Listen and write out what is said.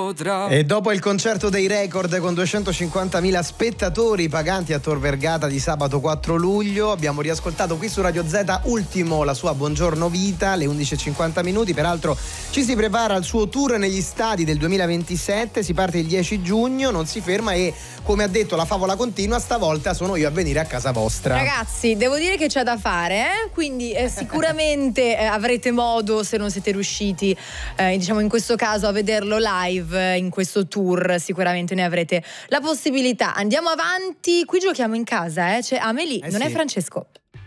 potrà. E dopo il concerto dei record con 250.000 spettatori paganti a Tor Vergata di sabato 4 luglio, abbiamo riascoltato qui su Radio Z Ultimo la sua Buongiorno Vita, alle 11:50. Peraltro ci si prepara al suo tour negli stadi del 2027, si parte il 10 giugno, non si ferma e, come ha detto la favola continua, stavolta sono io a venire a casa vostra. Ragazzi, devo dire che c'è da fare, quindi sicuramente avrete modo, se non siete riusciti diciamo in questo caso a vederlo live in questo tour, sicuramente ne avrete la possibilità. Andiamo avanti, qui giochiamo in casa, c'è Amelie, non sì. è Francesco.